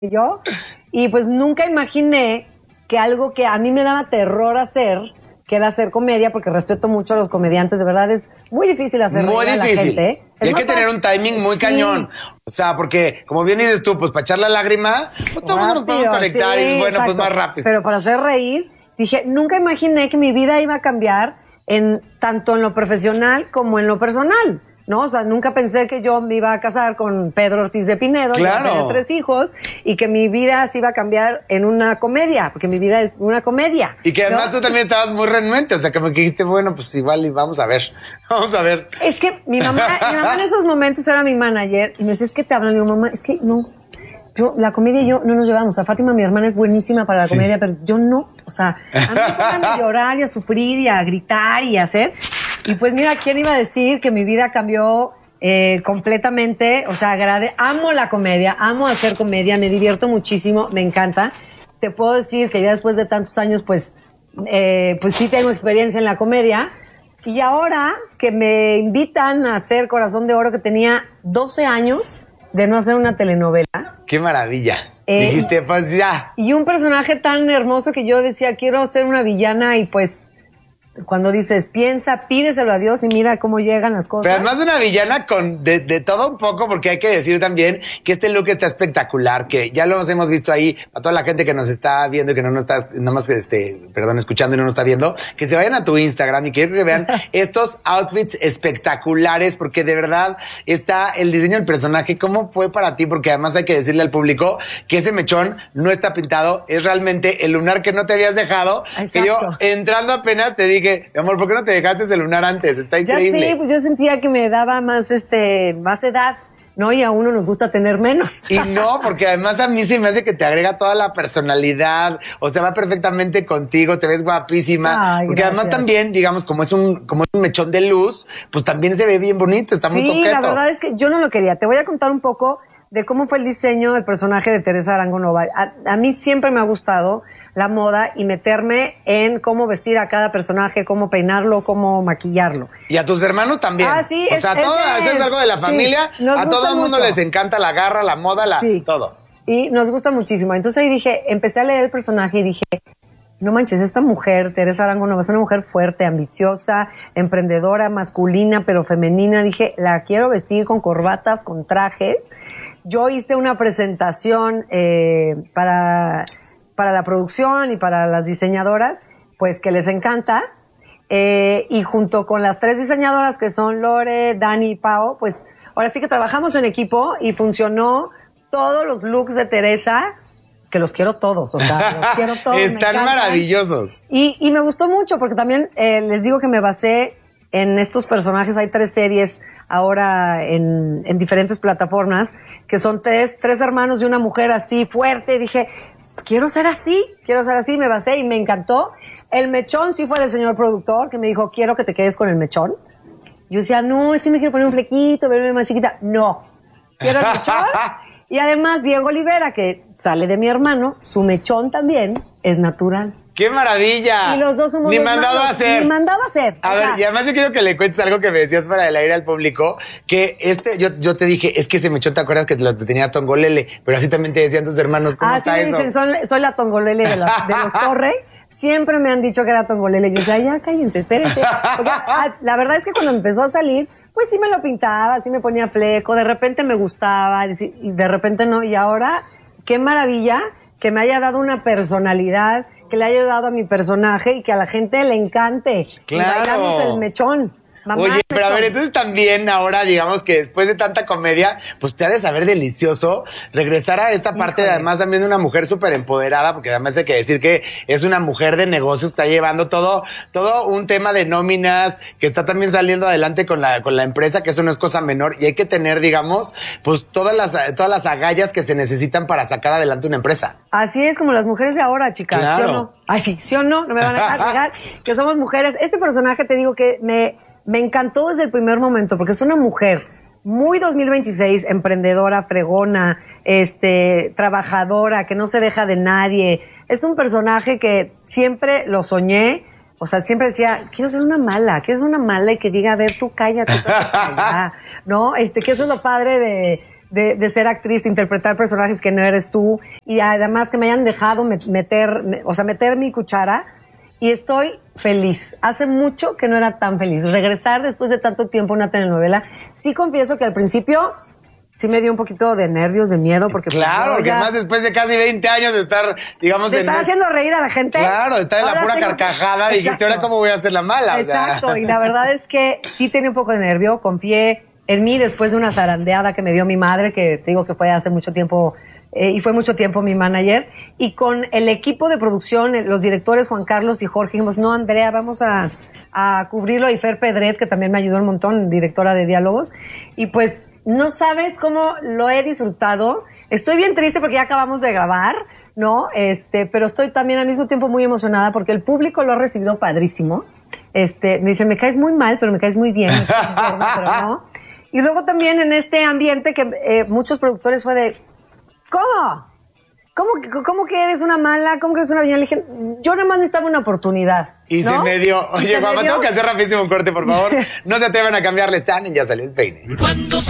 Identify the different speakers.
Speaker 1: yo. Y pues nunca imaginé que algo que a mí me daba terror hacer, que era hacer comedia, porque respeto mucho a los comediantes, de verdad es muy difícil hacer
Speaker 2: muy
Speaker 1: reír a la
Speaker 2: difícil.
Speaker 1: gente.
Speaker 2: Y hay que tener un timing muy cañón. O sea, porque, como bien dices tú, pues para echar la lágrima, pues todo el mundo nos podemos conectar y bueno,
Speaker 1: exacto.
Speaker 2: pues más rápido.
Speaker 1: Pero para hacer reír, dije, nunca imaginé que mi vida iba a cambiar tanto en lo profesional como en lo personal, ¿no? O sea, nunca pensé que yo me iba a casar con Pedro Ortiz de Pinedo,
Speaker 2: claro.
Speaker 1: yo tenía 3 hijos, y que mi vida se iba a cambiar en una comedia, porque mi vida es una comedia.
Speaker 2: Y que además, ¿no? Tú también estabas muy renuente, o sea, que me dijiste, bueno, pues igual y vamos a ver.
Speaker 1: Es que mi mamá en esos momentos era mi manager, y me decía, es que te hablan, y yo, mamá, es que no. La comedia y yo no nos llevamos. O sea, Fátima, mi hermana, es buenísima para la comedia, pero yo no. O sea, a mí me ponen a llorar y a sufrir y a gritar y a hacer. Y pues mira, ¿quién iba a decir que mi vida cambió completamente? O sea, amo la comedia, amo hacer comedia, me divierto muchísimo, me encanta. Te puedo decir que ya después de tantos años, pues sí tengo experiencia en la comedia. Y ahora que me invitan a hacer Corazón de Oro, que tenía 12 años de no hacer una telenovela.
Speaker 2: ¡Qué maravilla! Dijiste, pues ya.
Speaker 1: Y un personaje tan hermoso que yo decía, quiero ser una villana, y pues cuando dices, piensa, pídeselo a Dios y mira cómo llegan las cosas.
Speaker 2: Pero además una villana con de todo un poco, porque hay que decir también que este look está espectacular, que ya lo hemos visto ahí, a toda la gente que nos está viendo y que no nos está, nada más escuchando y no nos está viendo, que se vayan a tu Instagram y quiero que vean estos outfits espectaculares, porque de verdad está el diseño del personaje. ¿Cómo fue para ti? Porque además hay que decirle al público que ese mechón no está pintado, es realmente el lunar que no te habías dejado. Exacto. Que yo entrando apenas te dije, mi amor, ¿por qué no te dejaste ese lunar antes? Está increíble.
Speaker 1: Ya sé, pues yo sentía que me daba más edad, ¿no? Y a uno nos gusta tener menos.
Speaker 2: Y no, porque además a mí se me hace que te agrega toda la personalidad, o sea, va perfectamente contigo, te ves guapísima. Ay, porque gracias. Además también, digamos, como es un mechón de luz, pues también se ve bien bonito, está muy coqueto.
Speaker 1: Sí, la verdad es que yo no lo quería. Te voy a contar un poco de cómo fue el diseño del personaje de Teresa Arango Nova. A mí siempre me ha gustado la moda y meterme en cómo vestir a cada personaje, cómo peinarlo, cómo maquillarlo.
Speaker 2: Y a tus hermanos también.
Speaker 1: Ah, sí.
Speaker 2: O sea, eso es algo de la familia. A todo el mundo les encanta la garra, la moda, todo.
Speaker 1: Y nos gusta muchísimo. Entonces ahí empecé a leer el personaje y dije, no manches, esta mujer, Teresa Arango Nova, es una mujer fuerte, ambiciosa, emprendedora, masculina, pero femenina. Dije, la quiero vestir con corbatas, con trajes. Yo hice una presentación para la producción y para las diseñadoras, pues que les encanta, y junto con las 3 diseñadoras que son Lore, Dani y Pao, pues ahora sí que trabajamos en equipo y funcionó todos los looks de Teresa, que los quiero todos, o sea, los quiero todos.
Speaker 2: Están maravillosos.
Speaker 1: Y me gustó mucho porque también les digo que me basé en estos personajes. Hay 3 series ahora en diferentes plataformas, que son tres hermanos de una mujer así fuerte. Dije, quiero ser así, me basé y me encantó. El mechón sí fue del señor productor, que me dijo, quiero que te quedes con el mechón. Yo decía, no, es que me quiero poner un flequito, verme más chiquita. No, quiero el mechón. Y además Diego Olivera, que sale de mi hermano, su mechón también es natural.
Speaker 2: ¡Qué maravilla!
Speaker 1: Y los dos somos
Speaker 2: Ni mandado a hacer.
Speaker 1: Ni mandado a hacer.
Speaker 2: A ver, y además yo quiero que le cuentes algo que me decías para el aire al público, que yo te dije, es que ese mechón, ¿te acuerdas que lo tenía Tongolele? Pero así también te decían tus hermanos, ¿cómo está eso?
Speaker 1: Sí, me dicen, soy la Tongolele de los Torre. Siempre me han dicho que era Tongolele. Yo decía, ya cállense, espérense. Porque, la verdad es que cuando empezó a salir, pues sí me lo pintaba, sí me ponía fleco, de repente me gustaba, y de repente no. Y ahora, qué maravilla que me haya dado una personalidad, que le haya dado a mi personaje y que a la gente le encante.
Speaker 2: Claro.
Speaker 1: Y bailamos el mechón. Mamá,
Speaker 2: oye, pero a ver, entonces también ahora, digamos que después de tanta comedia, pues te ha de saber delicioso regresar a esta parte, además también de una mujer súper empoderada, porque además hay que decir que es una mujer de negocios que está llevando todo un tema de nóminas, que está también saliendo adelante con la empresa, que eso no es cosa menor, y hay que tener, digamos, pues todas las agallas que se necesitan para sacar adelante una empresa.
Speaker 1: Así es como las mujeres de ahora, chicas.
Speaker 2: Claro.
Speaker 1: ¿Sí o no? Ay, sí, ¿sí o no? No me van a negar que somos mujeres. Este personaje, te digo que me encantó desde el primer momento, porque es una mujer muy 2026, emprendedora, fregona, trabajadora, que no se deja de nadie. Es un personaje que siempre lo soñé, o sea, siempre decía, quiero ser una mala y que diga, a ver, tú cállate, ¿no? Que eso es lo padre de ser actriz, de interpretar personajes que no eres tú, y además que me hayan dejado meter mi cuchara, y estoy feliz. Hace mucho que no era tan feliz. Regresar después de tanto tiempo a una telenovela, sí confieso que al principio sí me dio un poquito de nervios, de miedo, porque...
Speaker 2: Claro, porque además después de casi 20 años de estar, digamos...
Speaker 1: De estar haciendo reír a la gente.
Speaker 2: Claro, de estar en la pura carcajada, dijiste, ahora cómo voy a hacer la mala.
Speaker 1: Exacto,
Speaker 2: o sea.
Speaker 1: Y la verdad es que sí tenía un poco de nervio, confié en mí después de una zarandeada que me dio mi madre, que te digo que fue hace mucho tiempo, y fue mucho tiempo mi manager, y con el equipo de producción, los directores Juan Carlos y Jorge, dijimos, no, Andrea, vamos a cubrirlo, y Fer Pedret, que también me ayudó un montón, directora de diálogos, y pues no sabes cómo lo he disfrutado. Estoy bien triste porque ya acabamos de grabar, ¿no? Pero estoy también al mismo tiempo muy emocionada porque el público lo ha recibido padrísimo. Me dicen, me caes muy mal, pero me caes muy bien, me caes gorda, pero no. Y luego también en este ambiente que muchos productores fue de, ¿cómo? ¿Cómo que eres una mala? ¿Cómo que eres una villana? Le dije, yo nada más necesitaba una oportunidad.
Speaker 2: Y
Speaker 1: ¿no?
Speaker 2: se me dio. Oye, Guapa, tengo que hacer rapidísimo un corte, por favor. No se atrevan a cambiarle stand y ya salió el peine.
Speaker 3: Cuando